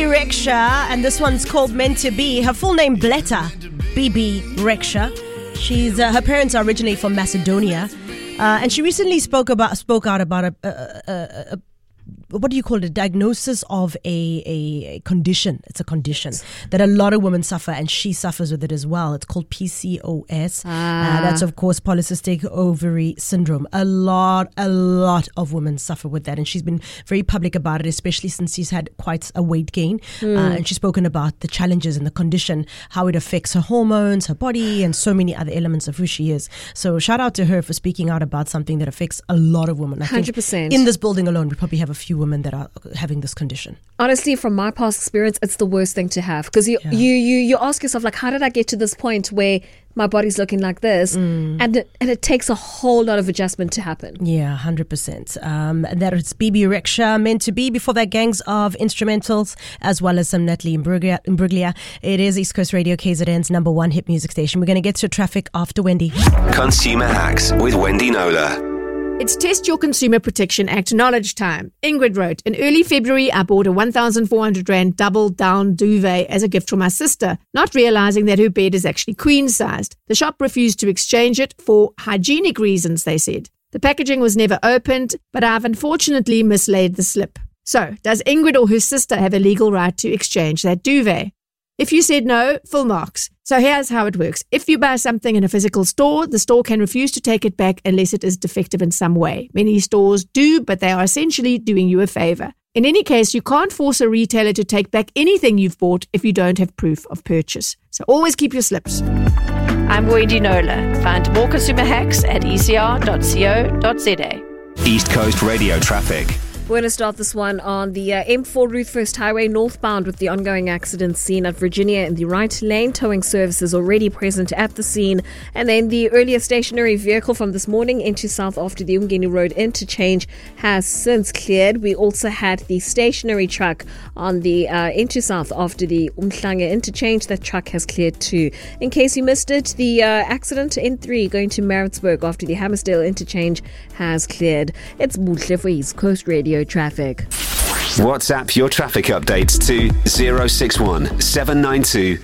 Rexha, and this one's called Meant to Be. Her full name, Bletta Bibi Rexha. She's her parents are originally from Macedonia, and she recently spoke out about a what do you call it? A diagnosis of a condition. It's a condition that a lot of women suffer, and she suffers with it as well. It's called PCOS. That's, of course, polycystic ovary syndrome. A lot of women suffer with that, and she's been very public about it, especially since she's had quite a weight gain. And she's spoken about the challenges and the condition, how it affects her hormones, her body, and so many other elements of who she is. So shout out to her for speaking out about something that affects a lot of women. I 100%. think in this building alone, we probably have a few women that are having this condition. Honestly, from my past experience, it's the worst thing to have, because you ask yourself, like, how did I get to this point where my body's looking like this? And it takes a whole lot of adjustment to happen. Yeah, 100%. And that is Bibi Rexha, Meant to Be. Before that, Gangs of Instrumentals, as well as some Natalie Imbruglia. It is East Coast Radio, KZN's number one hit music station. We're going to get to traffic after Wendy. Consumer Hacks with Wendy Nola. It's Test Your Consumer Protection Act knowledge time. Ingrid wrote, in early February, I bought a 1,400 Rand double-down duvet as a gift for my sister, not realizing that her bed is actually queen-sized. The shop refused to exchange it for hygienic reasons, they said. The packaging was never opened, but I've unfortunately mislaid the slip. So, does Ingrid or her sister have a legal right to exchange that duvet? If you said no, full marks. So here's how it works. If you buy something in a physical store, the store can refuse to take it back unless it is defective in some way. Many stores do, but they are essentially doing you a favor. In any case, you can't force a retailer to take back anything you've bought if you don't have proof of purchase. So always keep your slips. I'm Wendy Nola. Find more consumer hacks at ecr.co.za. East Coast Radio traffic. We're going to start this one on the M4 Ruth First Highway northbound with the ongoing accident scene at Virginia in the right lane. Towing services already present at the scene. And then the earlier stationary vehicle from this morning into south after the Umgeni Road interchange has since cleared. We also had the stationary truck on the into south after the Umhlanga interchange. That truck has cleared too. In case you missed it, the accident N3 going to Maritzburg after the Hammersdale interchange has cleared. It's Buhle for East Coast Radio traffic. WhatsApp your traffic updates to 061 792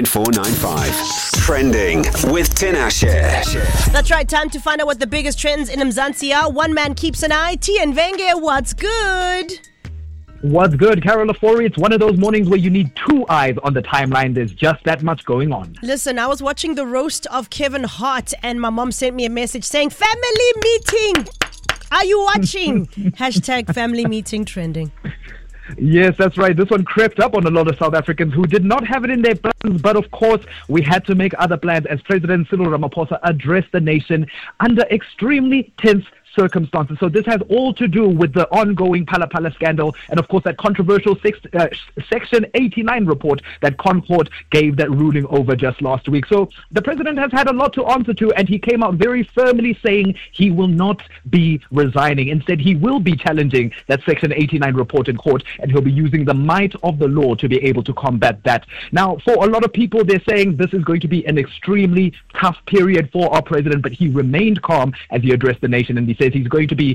9495. Trending with Tinashe. That's right, time to find out what the biggest trends in Mzansi are. One man keeps an eye. Tian Venge, what's good? What's good, Carol Afori? It's one of those mornings where you need two eyes on the timeline. There's just that much going on. Listen, I was watching the roast of Kevin Hart, and my mom sent me a message saying, family meeting. Are you watching? Hashtag family meeting trending. Yes, that's right. This one crept up on a lot of South Africans who did not have it in their plans. But of course, we had to make other plans as President Cyril Ramaphosa addressed the nation under extremely tense circumstances. So this has all to do with the ongoing Phala Phala scandal and, of course, that controversial Section 89 report that ConCourt gave that ruling over just last week. So the president has had a lot to answer to, and he came out very firmly saying he will not be resigning. Instead, he will be challenging that Section 89 report in court, and he'll be using the might of the law to be able to combat that. Now, for a lot of people, they're saying this is going to be an extremely tough period for our president, but he remained calm as he addressed the nation, and he says he's going to be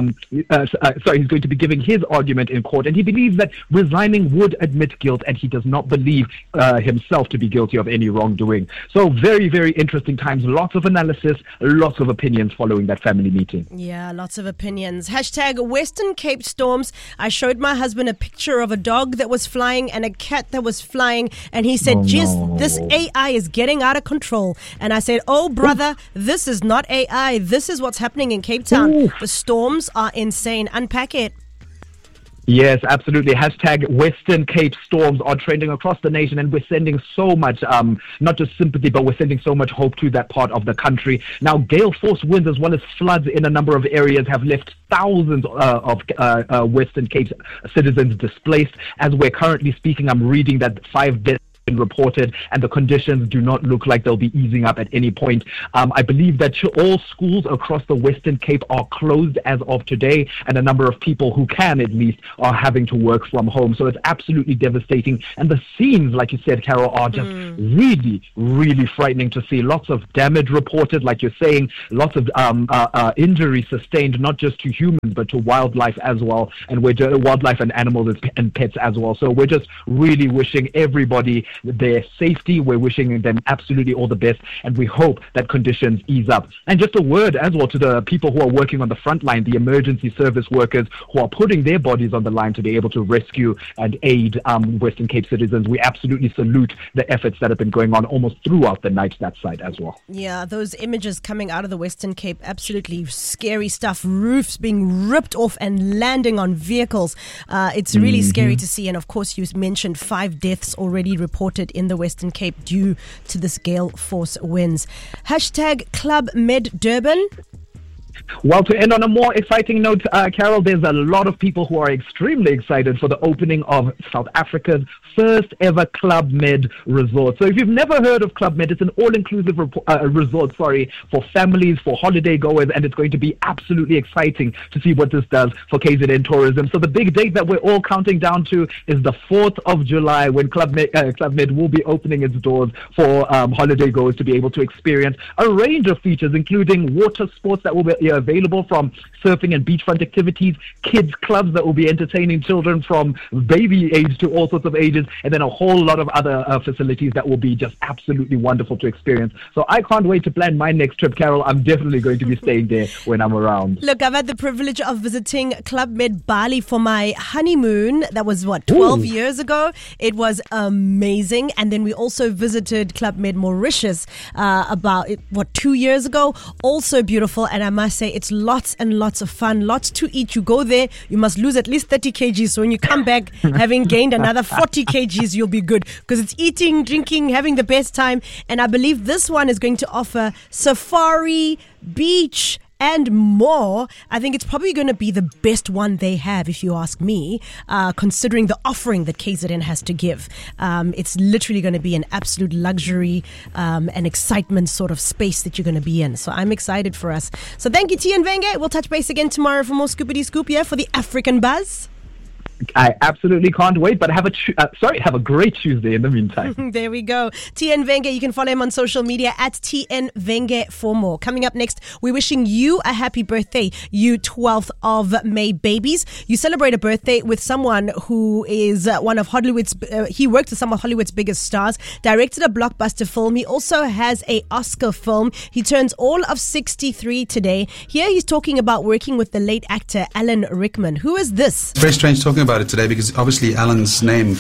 he's going to be giving his argument in court, and he believes that resigning would admit guilt, and he does not believe himself to be guilty of any wrongdoing. So very, very interesting times. Lots of analysis, lots of opinions following that family meeting. Yeah, lots of opinions. Hashtag Western Cape storms. I showed my husband a picture of a dog that was flying and a cat that was flying, and he said, this AI is getting out of control. And I said, oh brother, this is not AI. This is what's happening in Cape Town. The storms are insane. Unpack it. Yes, absolutely. Hashtag Western Cape storms are trending across the nation, and we're sending so much, not just sympathy, but we're sending so much hope to that part of the country. Now, gale force winds as well as floods in a number of areas have left thousands of Western Cape citizens displaced. As we're currently speaking, I'm reading that 5 deaths been reported, and the conditions do not look like they'll be easing up at any point. I believe that all schools across the Western Cape are closed as of today, and a number of people who can at least are having to work from home. So it's absolutely devastating. And the scenes, like you said, Carol, are just really, really frightening to see. Lots of damage reported, like you're saying, lots of injuries sustained, not just to humans, but to wildlife as well, and wildlife and animals and pets as well. So we're just really wishing everybody their safety. We're wishing them absolutely all the best, and we hope that conditions ease up. And just a word as well to the people who are working on the front line, the emergency service workers who are putting their bodies on the line to be able to rescue and aid Western Cape citizens. We absolutely salute the efforts that have been going on almost throughout the night that side as well. Yeah, those images coming out of the Western Cape, absolutely scary stuff. Roofs being ripped off and landing on vehicles. It's really scary to see. And of course, you mentioned 5 deaths already reported in the Western Cape due to this gale force winds. Hashtag Club Med Durban. Well, to end on a more exciting note, Carol, there's a lot of people who are extremely excited for the opening of South Africa's first ever Club Med resort. So if you've never heard of Club Med, it's an all-inclusive resort, for families, for holiday goers, and it's going to be absolutely exciting to see what this does for KZN tourism. So the big date that we're all counting down to is the 4th of July, when Club Med will be opening its doors for holiday goers to be able to experience a range of features, including water sports that will be available, from surfing and beachfront activities, kids clubs that will be entertaining children from baby age to all sorts of ages, and then a whole lot of other facilities that will be just absolutely wonderful to experience. So I can't wait to plan my next trip, Carol. I'm definitely going to be staying there when I'm around. Look, I've had the privilege of visiting Club Med Bali for my honeymoon. That was 12 years ago. It was amazing. And then we also visited Club Med Mauritius about 2 years ago. Also beautiful, and I must say it's lots and lots of fun, lots to eat. You go there, you must lose at least 30 kgs. So when you come back having gained another 40 kgs, you'll be good, because it's eating, drinking, having the best time. And I believe this one is going to offer safari, beach, and more. I think it's probably going to be the best one they have, if you ask me, considering the offering that KZN has to give. It's literally going to be an absolute luxury and excitement sort of space that you're going to be in. So I'm excited for us. So thank you, Tian Venge. We'll touch base again tomorrow for more Scoopity Scoop here for the African Buzz. I absolutely can't wait, but have a great Tuesday in the meantime. There we go. TN Venge, you can follow him on social media at TN Venge for more. Coming up next, we're wishing you a happy birthday, you 12th of May babies. You celebrate a birthday with someone who is one of Hollywood's, he worked with some of Hollywood's biggest stars, directed a blockbuster film. He also has a Oscar film. He turns all of 63 today. Here he's talking about working with the late actor Alan Rickman. Who is this? Very strange talking about it today, because obviously Alan's name,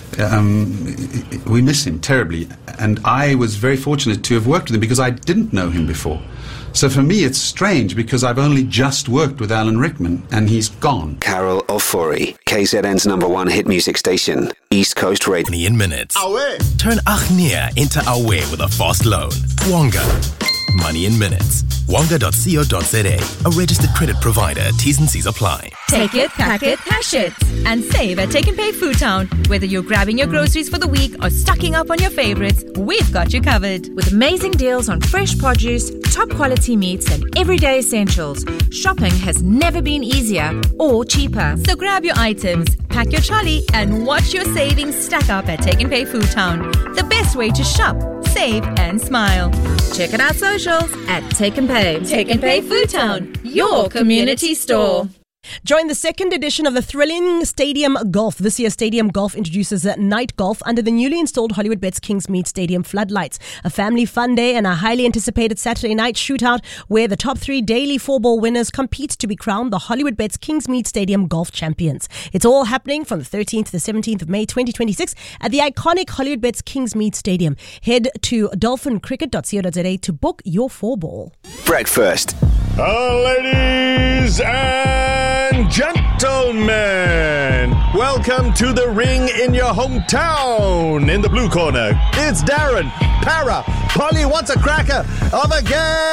we miss him terribly, and I was very fortunate to have worked with him because I didn't know him before. So for me it's strange because I've only just worked with Alan Rickman and he's gone. Carol Ofori, KZN's #1 hit music station, East Coast Radio. 20 in minutes. Awe. Turn Achnia into Awe with a fast loan. Wonga. Money in minutes. Wonga.co.za, a registered credit provider. T's and C's apply. Take it, pack it, cash it, and save at Take and Pay Food Town. Whether you're grabbing your groceries for the week or stocking up on your favorites, we've got you covered. With amazing deals on fresh produce, top quality meats, and everyday essentials, shopping has never been easier or cheaper. So grab your items, pack your trolley, and watch your savings stack up at Take and Pay Food Town. The best way to shop, save, and smile. Check out our socials at Take and Pay. Take and Pay Food Town, your community store. Join the second edition of the thrilling Stadium Golf. This year, Stadium Golf introduces night golf under the newly installed Hollywood Bets Kingsmead Stadium floodlights. A family fun day and a highly anticipated Saturday night shootout where the top 3 daily 4-ball winners compete to be crowned the Hollywood Bets Kingsmead Stadium Golf champions. It's all happening from the 13th to the 17th of May 2026 at the iconic Hollywood Bets Kingsmead Stadium. Head to dolphincricket.co.za to book your 4-ball. Breakfast. Ladies and gentlemen, welcome to the ring in your hometown. In the blue corner, it's Darren, Para, Polly wants a cracker of a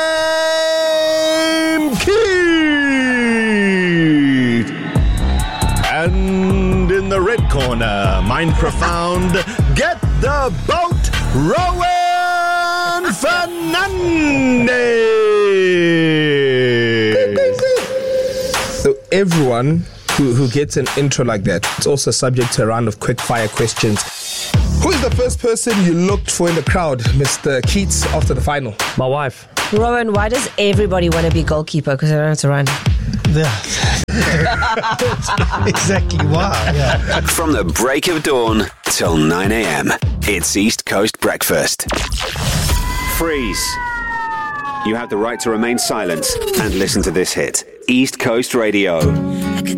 game key. And in the red corner, Mind Profound, get the boat, Rowan Fernandez. So everyone who gets an intro like that, it's also subject to a round of quick fire questions. Who is the first person you looked for in the crowd, Mr. Keats, after the final? My wife. Rowan, why does everybody want to be goalkeeper? Because they don't have to run. Exactly why. Yeah. From the break of dawn till 9 a.m. It's East Coast Breakfast. Freeze. You have the right to remain silent and listen to this hit. East Coast Radio.